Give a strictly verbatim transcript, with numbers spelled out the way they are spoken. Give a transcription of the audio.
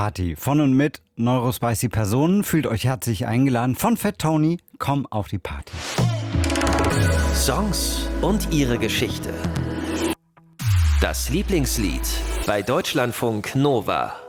Party. Von und mit Neurospicy Personen. Fühlt euch herzlich eingeladen. Von Fat Tony, komm auf die Party. Songs und ihre Geschichte. Das Lieblingslied bei Deutschlandfunk Nova.